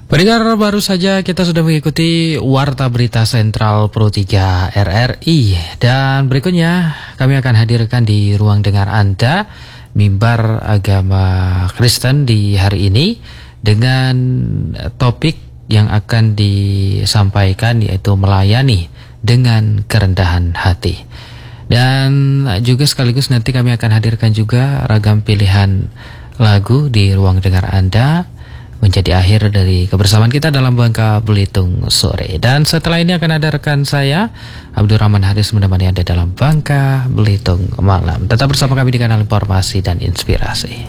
Pendengar, baru saja kita sudah mengikuti Warta Berita Sentral Pro 3 RRI. Dan berikutnya kami akan hadirkan di ruang dengar Anda Mimbar Agama Kristen di hari ini dengan topik yang akan disampaikan, yaitu melayani dengan kerendahan hati. Dan juga sekaligus nanti kami akan hadirkan juga ragam pilihan lagu di ruang dengar Anda menjadi akhir dari kebersamaan kita dalam Bangka Belitung sore. Dan setelah ini akan ada rekan saya Abdurrahman Haris menemani Anda dalam Bangka Belitung malam. Tetap bersama kami di kanal Informasi dan Inspirasi.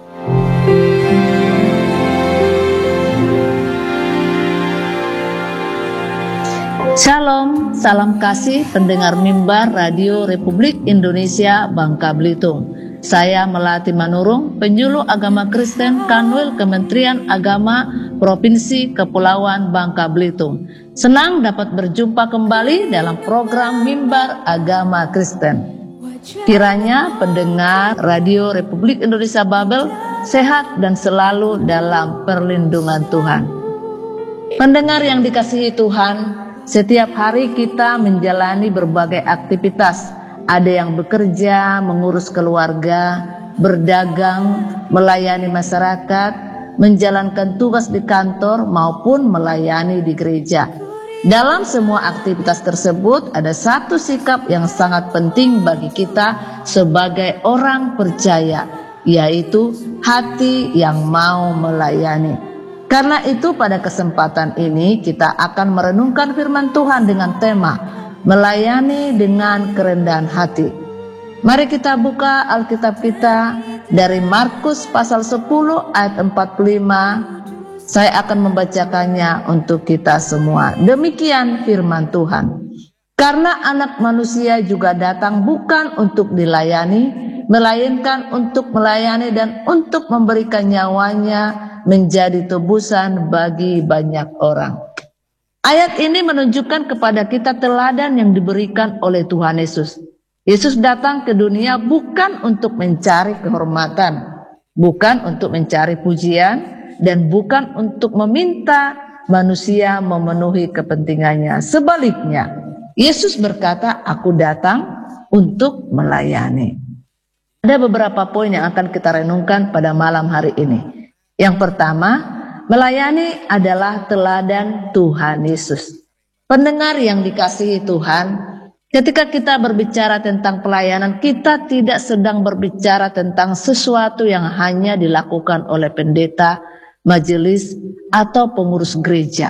Shalom, salam kasih pendengar Mimbar Radio Republik Indonesia Bangka Belitung. Saya Melati Manurung, penyuluh agama Kristen Kanwil Kementerian Agama Provinsi Kepulauan Bangka Belitung. Senang dapat berjumpa kembali dalam program Mimbar Agama Kristen. Kiranya pendengar Radio Republik Indonesia Babel sehat dan selalu dalam perlindungan Tuhan. Pendengar yang dikasihi Tuhan, setiap hari kita menjalani berbagai aktivitas. Ada yang bekerja, mengurus keluarga, berdagang, melayani masyarakat, menjalankan tugas di kantor maupun melayani di gereja. Dalam semua aktivitas tersebut ada satu sikap yang sangat penting bagi kita sebagai orang percaya, yaitu hati yang mau melayani. Karena itu pada kesempatan ini kita akan merenungkan firman Tuhan dengan tema melayani dengan kerendahan hati. Mari kita buka Alkitab kita dari Markus pasal 10 ayat 45. Saya akan membacakannya untuk kita semua. Demikian firman Tuhan. Karena anak manusia juga datang bukan untuk dilayani, melainkan untuk melayani dan untuk memberikan nyawanya menjadi tebusan bagi banyak orang. Ayat ini menunjukkan kepada kita teladan yang diberikan oleh Tuhan Yesus. Yesus datang ke dunia bukan untuk mencari kehormatan, bukan untuk mencari pujian, dan bukan untuk meminta manusia memenuhi kepentingannya. Sebaliknya, Yesus berkata, "Aku datang untuk melayani." Ada beberapa poin yang akan kita renungkan pada malam hari ini. Yang pertama, melayani adalah teladan Tuhan Yesus. Pendengar yang dikasihi Tuhan, ketika kita berbicara tentang pelayanan, kita tidak sedang berbicara tentang sesuatu yang hanya dilakukan oleh pendeta, majelis, atau pengurus gereja.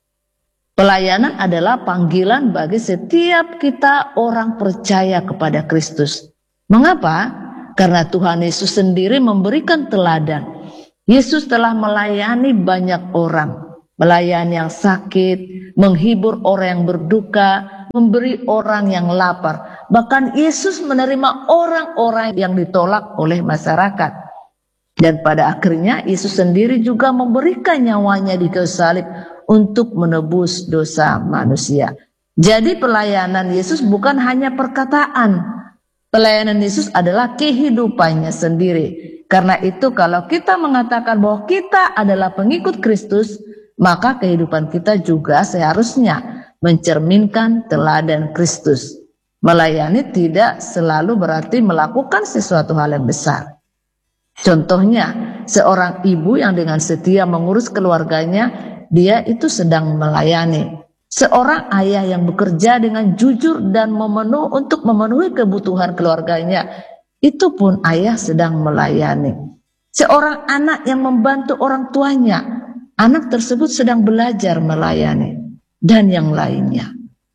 Pelayanan adalah panggilan bagi setiap kita orang percaya kepada Kristus. Mengapa? Karena Tuhan Yesus sendiri memberikan teladan. Yesus telah melayani banyak orang, melayani yang sakit, menghibur orang yang berduka, memberi orang yang lapar. Bahkan Yesus menerima orang-orang yang ditolak oleh masyarakat. Dan pada akhirnya Yesus sendiri juga memberikan nyawanya di kayu salib untuk menebus dosa manusia. Jadi pelayanan Yesus bukan hanya perkataan. Pelayanan Yesus adalah kehidupannya sendiri. Karena itu kalau kita mengatakan bahwa kita adalah pengikut Kristus, maka kehidupan kita juga seharusnya mencerminkan teladan Kristus. Melayani tidak selalu berarti melakukan sesuatu hal yang besar. Contohnya, seorang ibu yang dengan setia mengurus keluarganya, dia itu sedang melayani. Seorang ayah yang bekerja dengan jujur dan untuk memenuhi kebutuhan keluarganya, itu pun ayah sedang melayani. Seorang anak yang membantu orang tuanya, anak tersebut sedang belajar melayani, dan yang lainnya.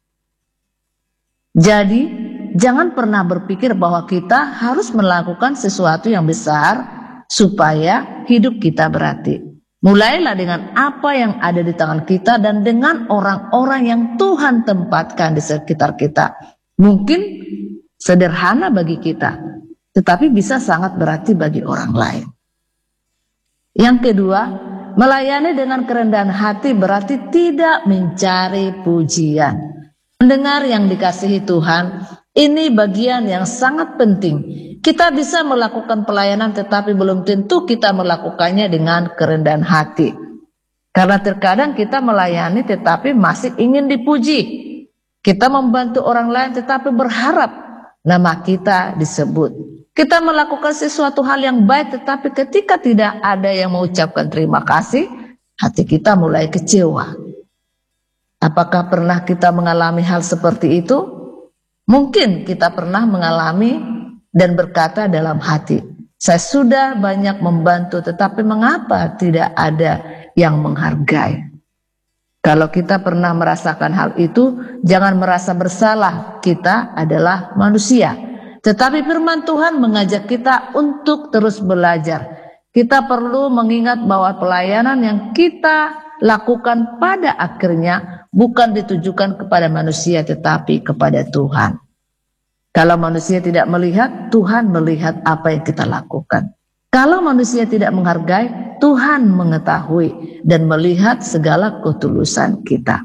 Jadi, jangan pernah berpikir bahwa kita harus melakukan sesuatu yang besar supaya hidup kita berarti. Mulailah dengan apa yang ada di tangan kita dan dengan orang-orang yang Tuhan tempatkan di sekitar kita. Mungkin sederhana bagi kita, tetapi bisa sangat berarti bagi orang lain. Yang kedua, melayani dengan kerendahan hati berarti tidak mencari pujian. Pendengar yang dikasihi Tuhan, ini bagian yang sangat penting. Kita bisa melakukan pelayanan tetapi belum tentu kita melakukannya dengan kerendahan hati. Karena terkadang kita melayani tetapi masih ingin dipuji. Kita membantu orang lain tetapi berharap nama kita disebut. Kita melakukan sesuatu hal yang baik tetapi ketika tidak ada yang mengucapkan terima kasih, hati kita mulai kecewa. Apakah pernah kita mengalami hal seperti itu? Mungkin kita pernah mengalami dan berkata dalam hati, saya sudah banyak membantu tetapi mengapa tidak ada yang menghargai? Kalau kita pernah merasakan hal itu, jangan merasa bersalah, kita adalah manusia. Tetapi firman Tuhan mengajak kita untuk terus belajar. Kita perlu mengingat bahwa pelayanan yang kita lakukan pada akhirnya bukan ditujukan kepada manusia tetapi kepada Tuhan. Kalau manusia tidak melihat, Tuhan melihat apa yang kita lakukan. Kalau manusia tidak menghargai, Tuhan mengetahui dan melihat segala ketulusan kita.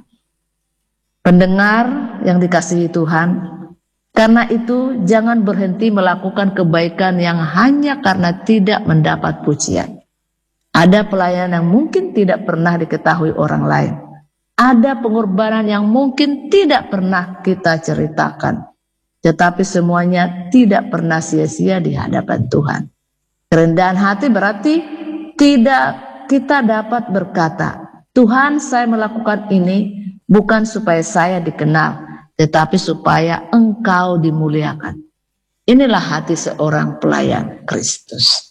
Pendengar yang dikasihi Tuhan, karena itu jangan berhenti melakukan kebaikan yang hanya karena tidak mendapat pujian. Ada pelayanan yang mungkin tidak pernah diketahui orang lain. Ada pengorbanan yang mungkin tidak pernah kita ceritakan. Tetapi semuanya tidak pernah sia-sia di hadapan Tuhan. Kerendahan hati berarti tidak kita dapat berkata, Tuhan, saya melakukan ini bukan supaya saya dikenal, tetapi supaya Engkau dimuliakan. Inilah hati seorang pelayan Kristus.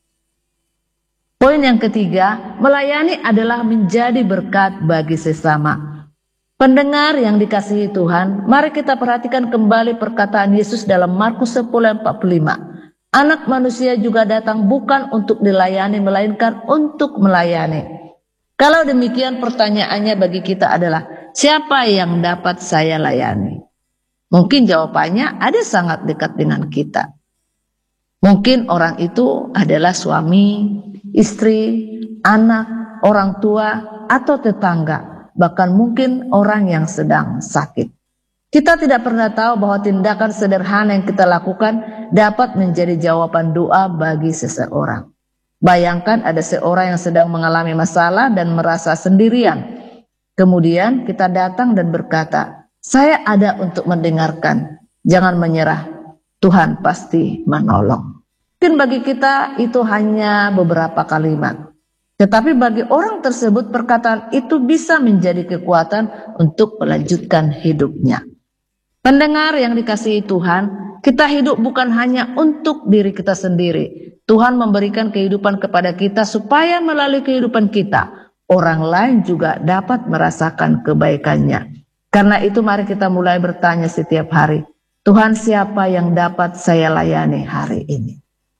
Poin yang ketiga, melayani adalah menjadi berkat bagi sesama. Pendengar yang dikasihi Tuhan, mari kita perhatikan kembali perkataan Yesus dalam Markus 10:45. Anak manusia juga datang bukan untuk dilayani, melainkan untuk melayani. Kalau demikian pertanyaannya bagi kita adalah, siapa yang dapat saya layani? Mungkin jawabannya ada sangat dekat dengan kita. Mungkin orang itu adalah suami, istri, anak, orang tua, atau tetangga, bahkan mungkin orang yang sedang sakit. Kita tidak pernah tahu bahwa tindakan sederhana yang kita lakukan dapat menjadi jawaban doa bagi seseorang. Bayangkan ada seorang yang sedang mengalami masalah dan merasa sendirian. Kemudian kita datang dan berkata, saya ada untuk mendengarkan, jangan menyerah, Tuhan pasti menolong. Mungkin bagi kita itu hanya beberapa kalimat. Tetapi bagi orang tersebut perkataan itu bisa menjadi kekuatan untuk melanjutkan hidupnya. Pendengar yang dikasihi Tuhan, kita hidup bukan hanya untuk diri kita sendiri. Tuhan memberikan kehidupan kepada kita supaya melalui kehidupan kita, orang lain juga dapat merasakan kebaikannya. Karena itu mari kita mulai bertanya setiap hari, Tuhan, siapa yang dapat saya layani hari ini?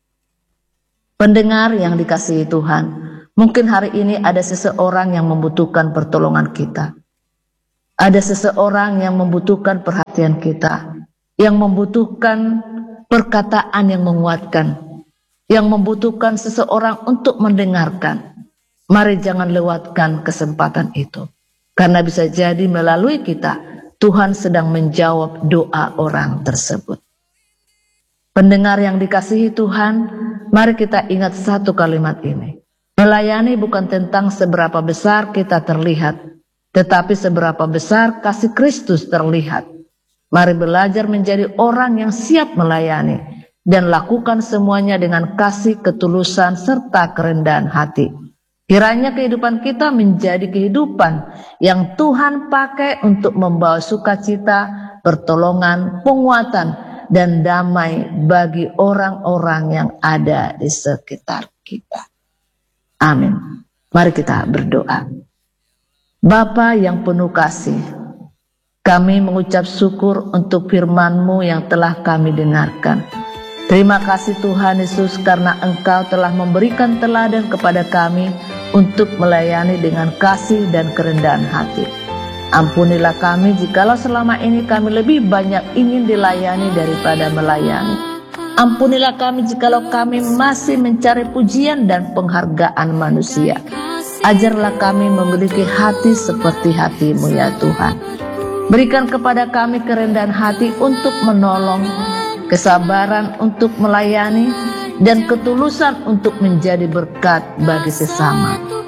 Pendengar yang dikasihi Tuhan, mungkin hari ini ada seseorang yang membutuhkan pertolongan kita. Ada seseorang yang membutuhkan perhatian kita, yang membutuhkan perkataan yang menguatkan, yang membutuhkan seseorang untuk mendengarkan. Mari jangan lewatkan kesempatan itu. Karena bisa jadi melalui kita, Tuhan sedang menjawab doa orang tersebut. Pendengar yang dikasihi Tuhan, mari kita ingat satu kalimat ini. Melayani bukan tentang seberapa besar kita terlihat, tetapi seberapa besar kasih Kristus terlihat. Mari belajar menjadi orang yang siap melayani dan lakukan semuanya dengan kasih, ketulusan, serta kerendahan hati. Kiranya kehidupan kita menjadi kehidupan yang Tuhan pakai untuk membawa sukacita, pertolongan, penguatan, dan damai bagi orang-orang yang ada di sekitar kita. Amin. Mari kita berdoa. Bapa yang penuh kasih, kami mengucap syukur untuk firman-Mu yang telah kami dengarkan. Terima kasih Tuhan Yesus karena Engkau telah memberikan teladan kepada kami untuk melayani dengan kasih dan kerendahan hati. Ampunilah kami jikalau selama ini kami lebih banyak ingin dilayani daripada melayani. Ampunilah kami jikalau kami masih mencari pujian dan penghargaan manusia. Ajarlah kami memiliki hati seperti hati-Mu ya Tuhan. Berikan kepada kami kerendahan hati untuk menolong, kesabaran untuk melayani, dan ketulusan untuk menjadi berkat bagi sesama.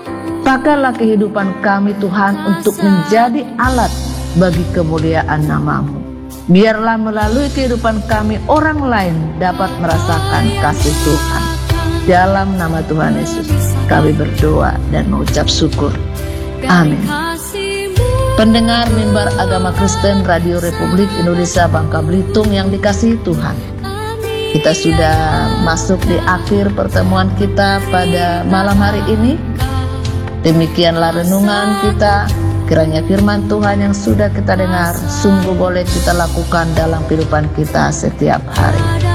Pakailah kehidupan kami Tuhan untuk menjadi alat bagi kemuliaan nama-Mu. Biarlah melalui kehidupan kami orang lain dapat merasakan kasih Tuhan. Dalam nama Tuhan Yesus kami berdoa dan mengucap syukur. Amin. Pendengar Mimbar Agama Kristen Radio Republik Indonesia Bangka Belitung yang dikasihi Tuhan, kita sudah masuk di akhir pertemuan kita pada malam hari ini. Demikianlah renungan kita. Kiranya firman Tuhan yang sudah kita dengar sungguh boleh kita lakukan dalam kehidupan kita setiap hari.